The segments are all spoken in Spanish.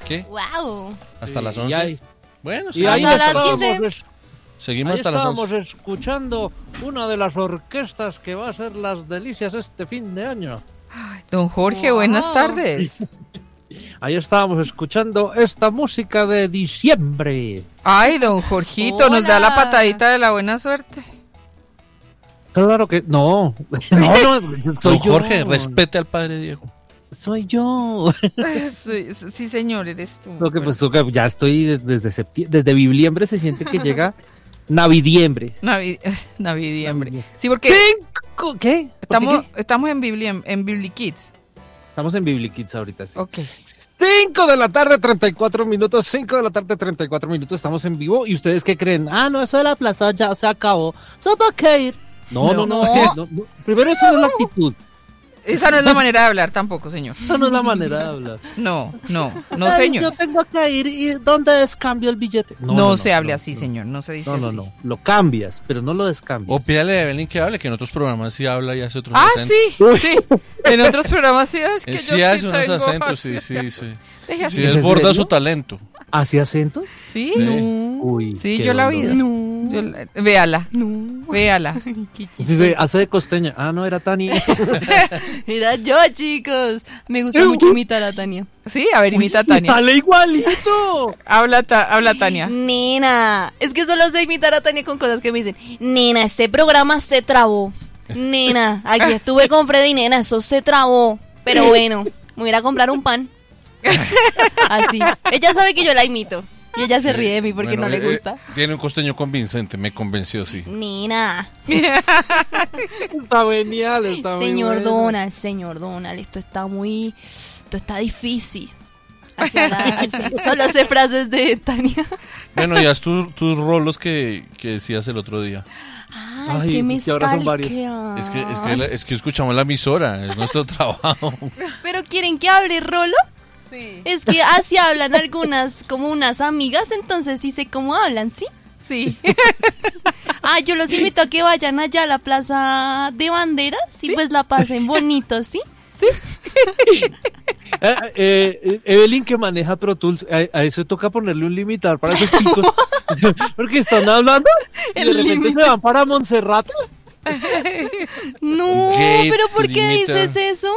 ¿Qué? ¡Wow! Hasta las Y 11. ahí- Bueno, Y ahí Hasta las estábamos 15. seguimos Ahí hasta las estábamos 11. escuchando una de las orquestas que va a ser las delicias este fin de año. Don Jorge, buenas tardes. Ahí estábamos escuchando esta música de diciembre. Ay, don Jorgito, nos da la Hola. patadita de la buena suerte. Claro que no, no, soy Don Jorge, yo. respete al padre Diego. Soy yo. Sí, señor, eres tú. Lo que pues ya estoy desde septiembre, desde bibliembre se siente que llega navidiembre. Navidiembre. Sí, porque ¿Qué? estamos en Bibli Kids. Estamos en Biblikids ahorita, sí. Ok. 5 de la tarde, 34 minutos. 5 de la tarde, 34 minutos. Estamos en vivo. ¿Y ustedes qué creen? Ah, no, eso de la plaza ya se acabó. ¿So para qué ir? No. Primero, eso no es la actitud. Esa no es la manera de hablar tampoco, señor. Eso no es la manera de hablar. No, Ay, señor. Yo tengo que ir. ¿Y dónde descambio el billete? No se hable así, señor. No se dice así. No. Lo cambias, pero no lo descambias. O pídale a Evelyn que hable, que en otros programas sí habla y hace otros Ah, acentos. sí. En otros programas sí es que Él yo sí hace unos tengo acentos, sí. Deje Sí, así. ¿Es en desborda serio? su talento. ¿Hacia acentos? Sí, Sí. Uy. sí, qué yo la he dolor. oído. Véala. Véala. Dice, hace de costeña. Ah, no, era Tani. Era yo, chicos. Me gusta mucho imitar a Tania. Sí, a ver, imita a Tania. ¡Sale igualito! Habla Tania. Nena, es que solo sé imitar a Tania con cosas que me dicen. Nena, este programa se trabó. Nena, aquí estuve con Freddy, nena, eso se trabó. Pero bueno, me voy a ir a comprar un pan. Así. Ella sabe que yo la imito. Y ella se ríe de mí porque Bueno, no le gusta. Tiene un costeño convincente, me convenció, sí. Nena, Está genial, está muy señor Donald, esto está difícil. Así solo sé frases de Tania. Bueno, ya es tus rolos que decías el otro día. Ah, Ay, es que me que ahora son varios. stalkean. Es que escuchamos la emisora, es nuestro trabajo. ¿Pero quieren que hable Rolo? Sí. Es que así hablan algunas, como unas amigas, entonces sí sé cómo hablan, ¿sí? Sí. Ah, yo los invito a que vayan allá a la Plaza de Banderas y pues la pasen bonito, ¿sí? Evelyn, que maneja Pro Tools, a eso toca ponerle un limitador para esos picos. Porque están hablando y de repente se van para Montserrat. No, Gate pero ¿por qué limita. dices eso?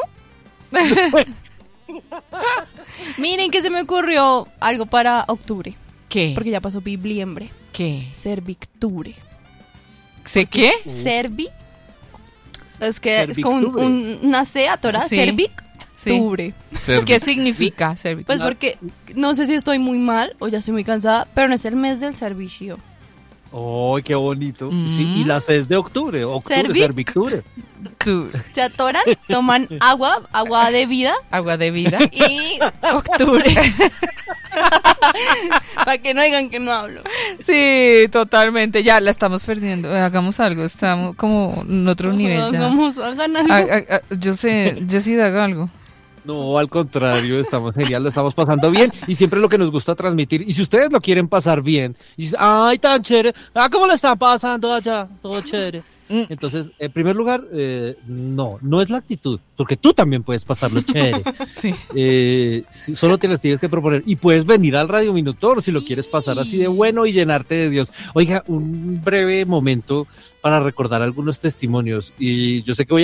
Miren que se me ocurrió algo para octubre, ¿Qué? porque ya pasó bibliembre. ¿Qué? Servicture. ¿Sé qué? Servi. Es que es como Servicture. una C atorada. Sí. Servicture. ¿Qué significa servir? Pues porque no sé si estoy muy mal o ya estoy muy cansada, pero no es el mes del servicio. ¡Ay, qué bonito! Sí, y las es de octubre. Servicture. Se atoran, toman agua de vida Agua de vida. y octubre. Para que no digan que no hablo. Sí, totalmente. Ya la estamos perdiendo. Hagamos algo. Estamos como en otro nivel ya. Hagan algo. Yo sé, Jessy, haga algo. No, al contrario, estamos genial, lo estamos pasando bien y siempre lo que nos gusta transmitir. Y si ustedes lo quieren pasar bien, y dicen, ay, tan chévere, ¿cómo lo están pasando allá? Todo chévere. Entonces, en primer lugar, no es la actitud, porque tú también puedes pasarlo chévere. Sí. Solo te las tienes que proponer y puedes venir al Radio Minutor si lo quieres pasar así de bueno y llenarte de Dios. Oiga, un breve momento para recordar algunos testimonios y yo sé que voy